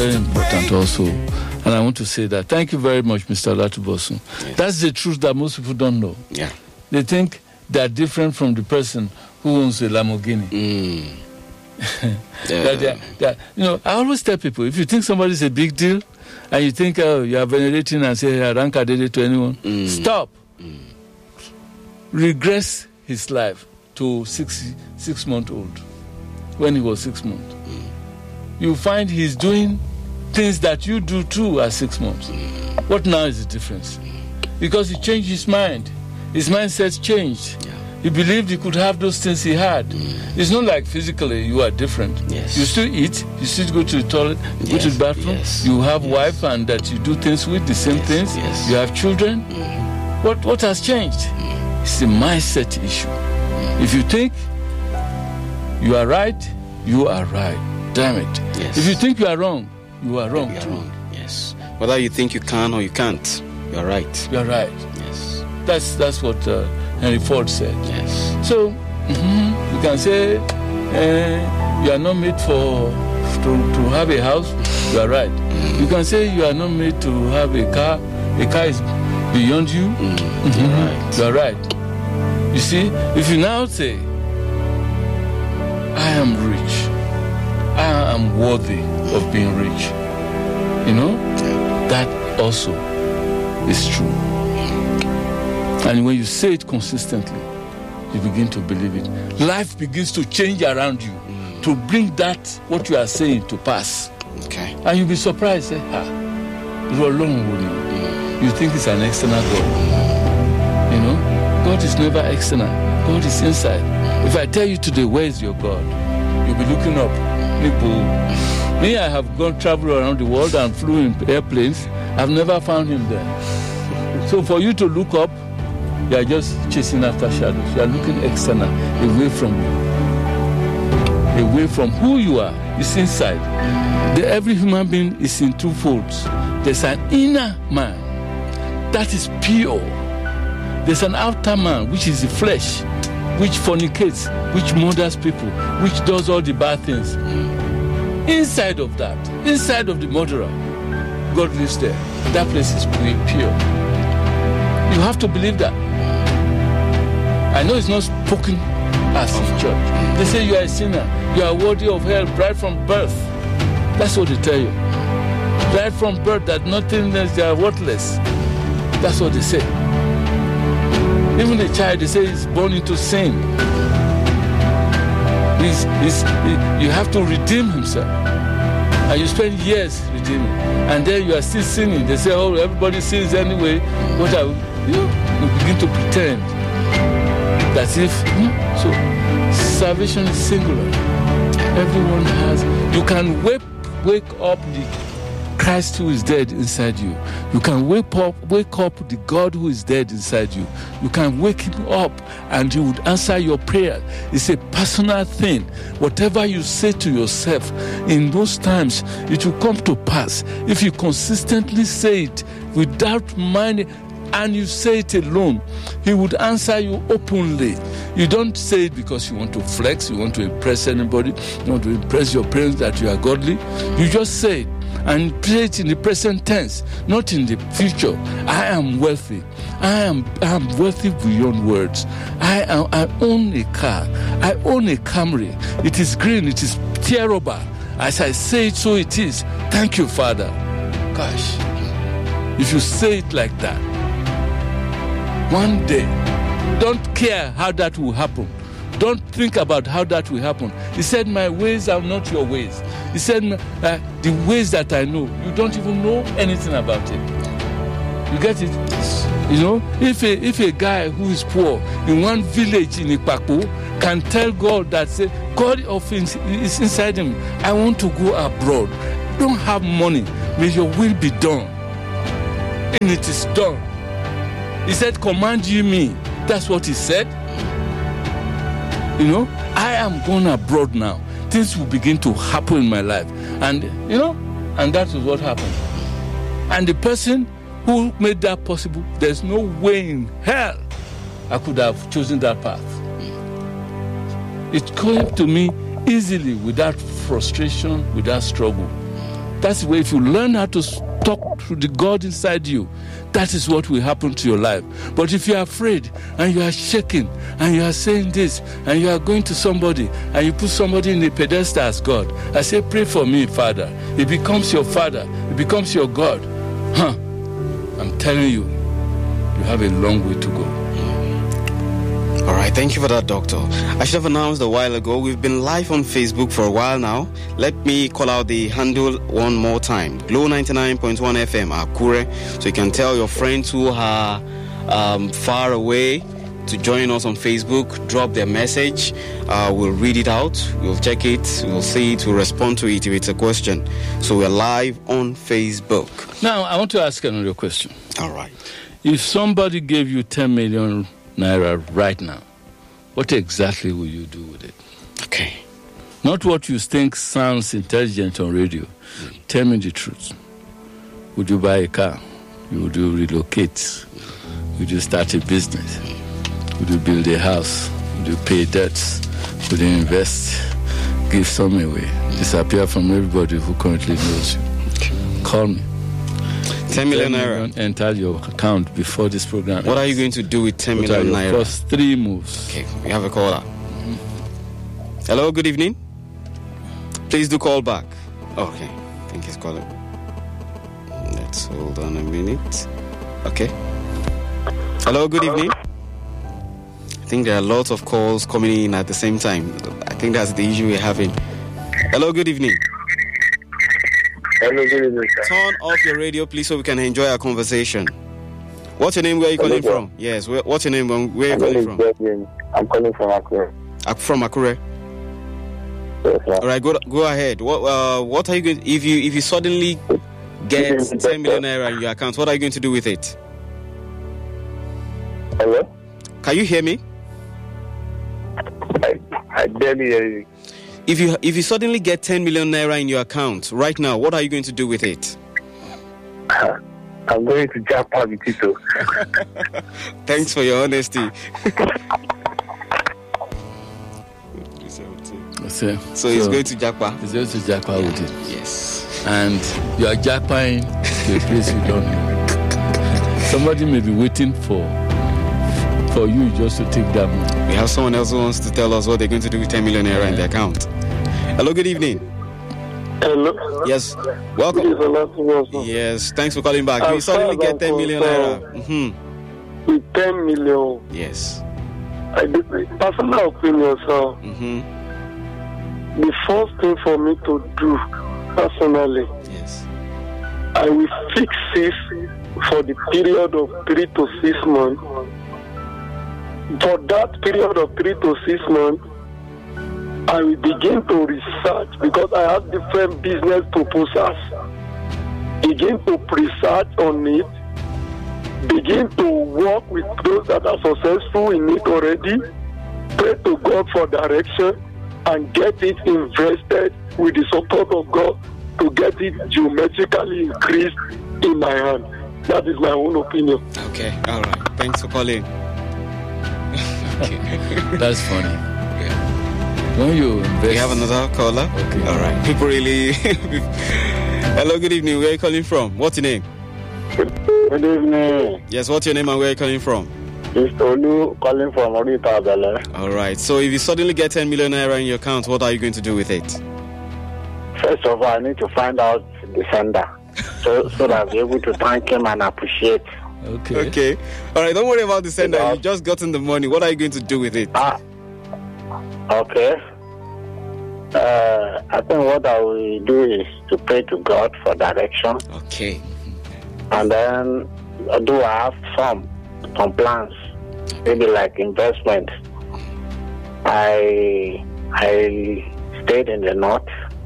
Very important also. And I want to say that. Thank you very much, Mr. Latubosun. Yes. That's the truth that most people don't know. Yeah. They think they're different from the person who owns a Lamborghini. I always tell people, if you think somebody's a big deal, and you think, you are venerating and say, Arankadede to anyone, stop. Regress his life to 6 months old, when he was 6 months. You find he's doing things that you do too at 6 months. What now is the difference? Because he changed his mind. His mindset changed. Yeah. He believed he could have those things he had. It's not like physically you are different. Yes. You still eat, you still go to the toilet, you go to the bathroom, you have wife and that you do things with, the same things. Yes. You have children. What has changed? It's a mindset issue. If you think you are right, you are right. Damn it. Yes. If you think you are wrong, you are wrong too. Wrong. Yes. Whether you think you can or you can't, you are right. You are right. Yes. That's what Henry Ford said. Yes. So you can say you are not made to have a house. You are right. You can say you are not made to have a car. A car is beyond you. Right. You are right. You see, if you now say, I am rich, I am worthy of being rich, that also is true. And when you say it consistently, you begin to believe it. Life begins to change around you to bring that, what you are saying, to pass. Okay. And you'll be surprised, say, you're alone with you. You think it's an external God. God is never external. God is inside. If I tell you today, where is your God? You'll be looking up. Me, I have traveled around the world and flew in airplanes. I've never found him there. So for you to look up, you are just chasing after shadows. You are looking external, away from you. Away from who you are. It's inside. Every human being is in two folds. There's an inner man that is pure. There's an outer man, which is the flesh, which fornicates, which murders people, which does all the bad things. Inside of that, inside of the murderer, God lives there. That place is pure. You have to believe that. I know it's not spoken as in church. They say you are a sinner, you are worthy of hell right from birth. That's what they tell you. Right from birth, that nothing else, they are worthless. That's what they say. Even a child, they say, is born into sin. You have to redeem himself. And you spend years redeeming. And then you are still sinning. They say, everybody sins anyway. You begin to pretend. That's if. So, salvation is singular. Everyone has. You can wake up the Christ who is dead inside you. You can wake up the God who is dead inside you. You can wake him up and he would answer your prayer. It's a personal thing. Whatever you say to yourself, in those times, it will come to pass. If you consistently say it without mind and you say it alone, he would answer you openly. You don't say it because you want to flex, you want to impress anybody, you want to impress your parents that you are godly. You just say it. And pray it in the present tense, not in the future. I am wealthy. I am wealthy beyond words. I own a car. I own a Camry. It is green. It is terrible. As I say it, so it is. Thank you, Father. Gosh, if you say it like that, one day, don't care how that will happen. Don't think about how that will happen. He said, my ways are not your ways. He said, the ways that I know, you don't even know anything about it. You get it? If a guy who is poor in one village in Ikpaku can tell God that, say, God is inside him, I want to go abroad. I don't have money. May your will be done. And it is done. He said, command you me. That's what he said. I am going abroad now. Things will begin to happen in my life. And, and that is what happened. And the person who made that possible, there's no way in hell I could have chosen that path. It came to me easily, without frustration, without struggle. That's the way. If you learn how to talk to the God inside you, that is what will happen to your life. But if you are afraid and you are shaking and you are saying this and you are going to somebody and you put somebody in a pedestal as God, I say, pray for me, Father. It becomes your Father. It becomes your God. I'm telling you, you have a long way to go. All right, thank you for that, Doctor. I should have announced a while ago, we've been live on Facebook for a while now. Let me call out the handle one more time. Glow 99.1 FM, Akure. So you can tell your friends who are far away to join us on Facebook, drop their message. We'll read it out, we'll check it, we'll see it, we'll respond to it if it's a question. So we're live on Facebook. Now, I want to ask another question. All right. If somebody gave you 10 million naira right now, what exactly will you do with it? Okay. Not what you think sounds intelligent on radio. Tell me the truth. Would you buy a car? Would you relocate? Would you start a business? Would you build a house? Would you pay debts? Would you invest? Give some away? Disappear from everybody who currently knows you? Call me. 10 million naira. Enter your account before this program. What are you going to do with 10 million naira? What are your first 3 moves? Okay, we have a caller. Hello, good evening. Please do call back. Okay, I think he's calling. Let's hold on a minute. Okay. Hello, good evening. I think there are lots of calls coming in at the same time. I think that's the issue we're having. Hello, good evening. Hello, good evening, sir. Turn off your radio, please, so we can enjoy our conversation. What's your name? Where are you calling from? Yes, what's your name? Where are you calling from? I'm calling from Akure. From Akure? Yes, sir. All right, go ahead. What are you going? If you suddenly get 10 million naira in your account, what are you going to do with it? Hello? Can you hear me? I barely hear you. If you suddenly get 10 million naira in your account right now, what are you going to do with it? I'm going to Japan with you too. Thanks for your honesty. So he's going to Japan. He's going to Japan with it. Yes. And you are Japan to a place you don't know. Somebody may be waiting for you just to take that money. We have someone else who wants to tell us what they're going to do with 10 million naira in their account. Hello, good evening. Hello? Yes, welcome. Yes, thanks for calling back. You suddenly get 10 million naira. With 10 million. Yes. I did personal opinion, sir. The first thing for me to do personally, yes, I will fix it for the period of 3 to 6 months. For that period of 3 to 6 months, I will begin to research because I have different business proposals. Begin to research on it. Begin to work with those that are successful in it already. Pray to God for direction and get it invested with the support of God to get it geometrically increased in my hand. That is my own opinion. Okay, all right. Thanks for calling. That's funny. Yeah. When you invest... We have another caller? Okay. All right. People really... Hello, good evening. Where are you calling from? What's your name? Good evening. Yes, what's your name and where are you calling from? It's Tolu calling from Orita Bele. All right. So if you suddenly get 10 million naira in your account, what are you going to do with it? First of all, I need to find out the sender so that I'll be able to thank him and appreciate. Okay. All right. Don't worry about the sender. You just gotten the money. What are you going to do with it? Okay. I think what I will do is to pray to God for direction. Okay. And then do I have some plans, maybe like investment. I stayed in the north.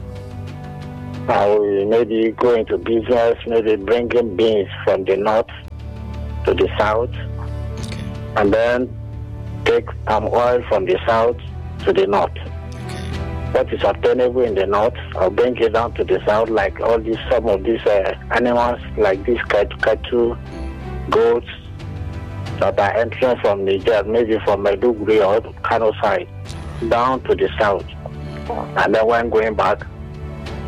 I will maybe go into business, maybe bringing beans from the north to the south, and then take palm oil from the south to the north. What is obtainable in the north, I'll bring it down to the south, like some of these animals, like these cattle, goats, that are entering from Niger, maybe from Maiduguri or Kano side, down to the south. And then when going back,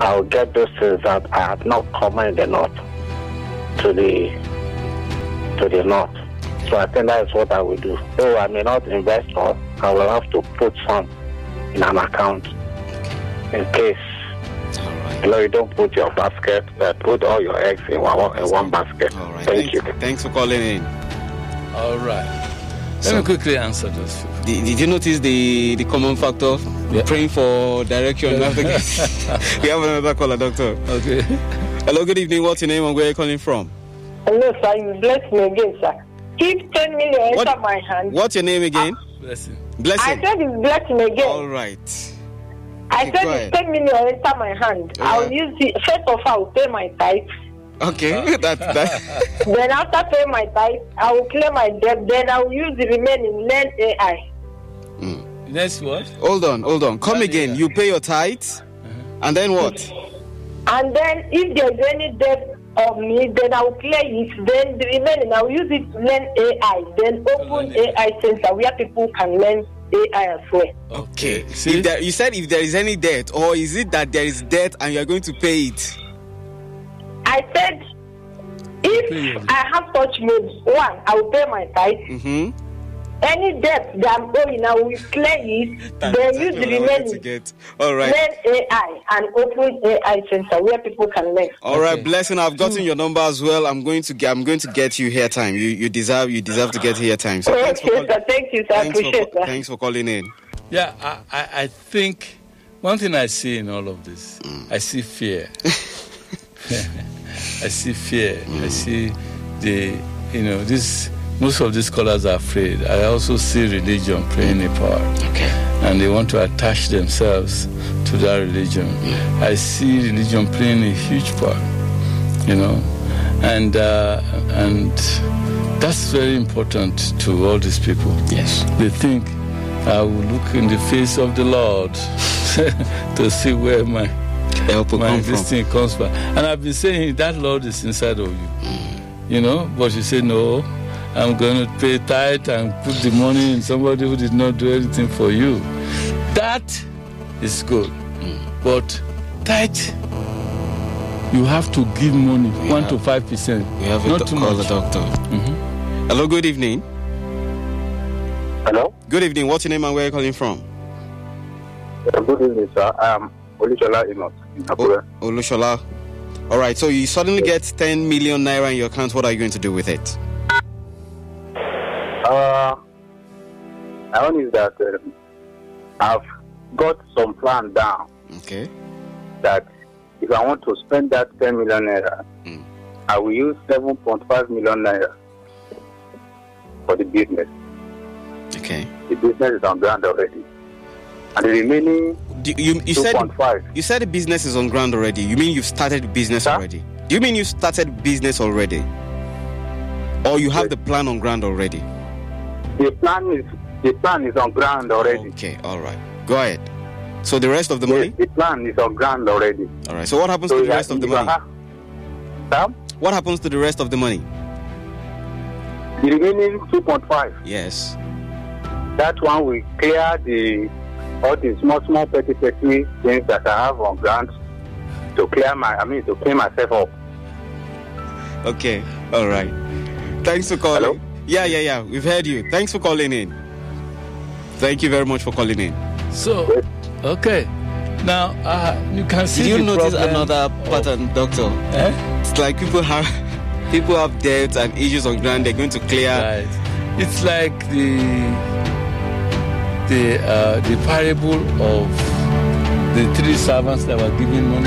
I'll get those things that I have not common in the north to the north. So I think that is what I will do. Though I may not invest all, I will have to put some in an account in case. You don't put your basket, put all your eggs in one basket. All right. Thank you. Thanks for calling in. All right. Let me quickly answer this. Did you notice the common factor? Yeah. Praying for direction. We have another caller, doctor. Okay. Hello, good evening. What's your name and where are you calling from? Hello, sir. You bless me again, sir. If 10 million enter my hand. What's your name again? Blessing. Blessing. I said it's blessing again. All right. I said it's 10 million enter my hand. Yeah. I'll use it. First of all, I'll pay my tithe. Okay. that. Then after paying my tithe, I will clear my debt. Then I will use the remaining learn AI. Next what? Hold on. Come again. You pay your tithes, and then what? And then if there's any debt of me, then I will clear it. Then the remaining, I will use it to learn AI. Then open AI center where people can learn AI as well. Okay. You said if there is any debt, or is it that there is debt and you are going to pay it? I said if I have such moves, one, I will pay my tithe. Mm-hmm. Any debt that I'm owing, I will clear it. Then use the remaining. All right. Learn AI and open AI center where people can learn. All right, Blessing. I've gotten your number as well. I'm going to get you hair time. You deserve to get hair time. So thank you, sir. I appreciate that. Thanks for calling in. Yeah, I think one thing I see in all of this, I see fear. I see fear. I see this. Most of these scholars are afraid. I also see religion playing a part. Okay. And they want to attach themselves to that religion. I see religion playing a huge part, and that's very important to all these people. Yes. They think I will look in the face of the Lord to see where my help will come this from. thing comes from. And I've been saying that Lord is inside of you, but you say no. I'm going to pay tithe and put the money in somebody who did not do anything for you. That is good. But tithe, you have to give money 1 to 5%. We have not to call the doctor. Mm-hmm. Hello, good evening. Hello? Good evening. What's your name and where are you calling from? Good evening, sir. I am Olushola Amos in Akure. Olushola. All right, so you suddenly get 10 million naira in your account. What are you going to do with it? My own is that I've got some plan down. Okay. That if I want to spend that 10 million naira, I will use 7.5 million naira for the business. Okay. The business is on ground already. And the remaining you 2.5. You said the business is on ground already. You mean you've started business already? Do you mean you started business already? Or you have the plan on ground already? The plan is on ground already. Okay, all right. Go ahead. So the rest of the money? The plan is on ground already. All right. So what happens to the rest of the money? What happens to the rest of the money? The remaining 2.5. Yes. That one will clear all the small petty things that I have on ground to clear myself up. Okay. All right. Thanks for calling. Hello? Yeah. We've heard you. Thanks for calling in. Thank you very much for calling in. So, okay. Now, you can see. Did you notice another pattern, doctor? It's like people have debts and issues on ground. They're going to clear. Right. It's like the parable of the 3 servants that were given money.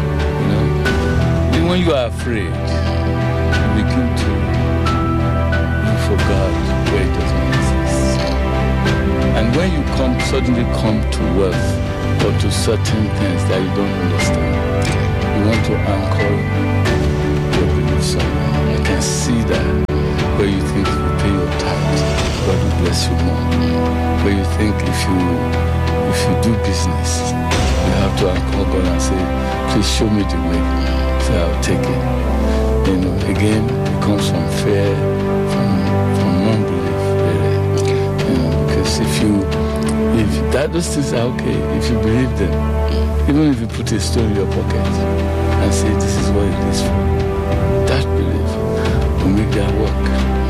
Even when you are afraid, you begin to look for God where it does not exist. And when you suddenly come to wealth or to certain things that you don't understand, you want to anchor your belief somewhere. I can see that where you think if you pay your tithe, God will bless you more. Where you think if you do business, you have to anchor God and say, please show me the way. So I'll take it. Again, it comes from fear, from non-belief. Because if those things are okay if you believe them. Even if you put a stone in your pocket and say this is what it is for, that belief will make that work.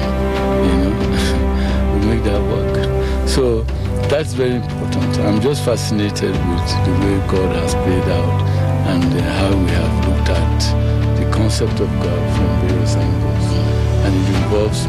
Will make that work. So that's very important. I'm just fascinated with the way God has played out and how we have looked at the concept of God from various angles. And it involves